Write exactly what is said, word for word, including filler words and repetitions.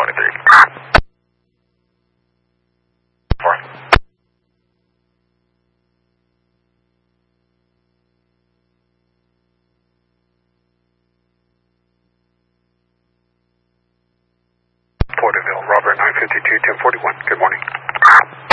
twenty-three. Four. Porterville, Robert nine fifty-two, ten forty-one. Good morning.